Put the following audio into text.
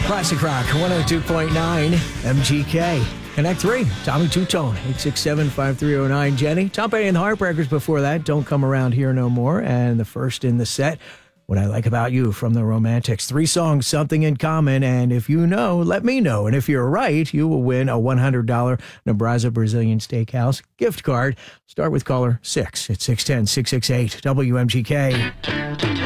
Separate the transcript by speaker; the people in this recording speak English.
Speaker 1: Classic Rock 102.9 MGK. Connect 3, Tommy Two-Tone, 867-5309. Jenny, Tom Petty and the Heartbreakers before that, Don't Come Around Here No More. And the first in the set, What I Like About You from the Romantics. 3 songs, something in common. And if you know, let me know. And if you're right, you will win a $100 Nebraska Brazilian Steakhouse gift card. Start with caller 6 at 610-668 WMGK.